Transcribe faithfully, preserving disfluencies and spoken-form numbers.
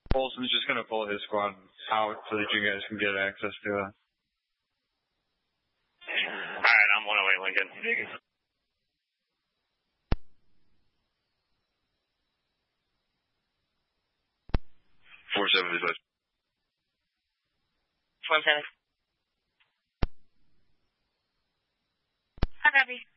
Olson's just gonna pull his squad out so that you guys can get access to it. Alright, I'm one oh eight Lincoln. four seventy-five. one seven. Hi, copy.